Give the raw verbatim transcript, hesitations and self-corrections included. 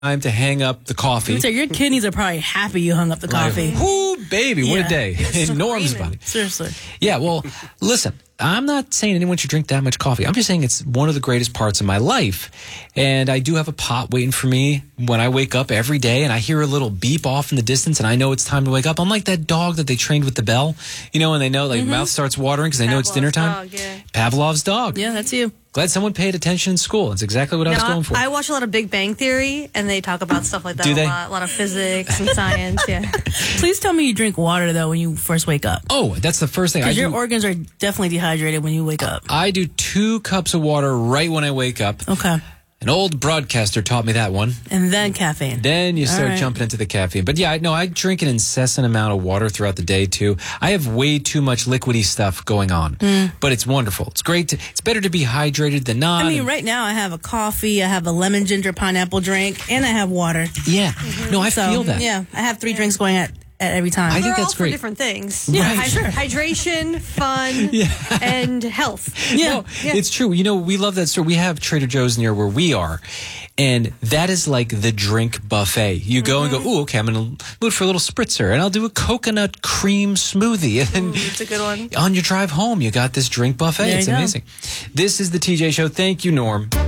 time to hang up the coffee. Say, your kidneys are probably happy you hung up the coffee. Like, whoo, baby, what Yeah. a day. In Norm's body. Seriously. Yeah, well, listen, I'm not saying anyone should drink that much coffee. I'm just saying it's one of the greatest parts of my life. And I do have a pot waiting for me when I wake up every day, and I hear a little beep off in the distance, and I know it's time to wake up. I'm like that dog that they trained with the bell, you know, and they know, like, Mm-hmm. mouth starts watering because they know it's dinner time. Dog, yeah. Pavlov's dog. Yeah, that's you. Glad someone paid attention in school. That's exactly what I was No, going for. I watch a lot of Big Bang Theory, and they talk about stuff like that Do a they? lot. A lot of physics and science, yeah. Please tell me you drink water, though, when you first wake up. oh, that's the first thing I Because your do. organs are definitely dehydrated when you wake up. I do two cups of water right when I wake up. Okay. An old broadcaster taught me that one. And then caffeine. Then you start right. jumping into the caffeine. But yeah, I no, I drink an incessant amount of water throughout the day too. I have way too much liquidy stuff going on, but it's wonderful. It's great. To, it's better to be hydrated than not. I mean, And- right now I have a coffee, I have a lemon ginger pineapple drink, and I have water. Yeah. No, I So, feel that. Yeah, I have three drinks going at, at every time. I think They're that's all for great. different things. Yeah, Hy- sure. Hydration, fun, and health. yeah. No, it's true. You know, we love that store. We have Trader Joe's near where we are, and that is like the drink buffet. You go Mm-hmm. and go, ooh, okay, I'm in the mood for a little spritzer, and I'll do a coconut cream smoothie. And then It's a good one. on your drive home, you got this drink buffet. There It's you go. amazing. This is the T J Show. Thank you, Norm.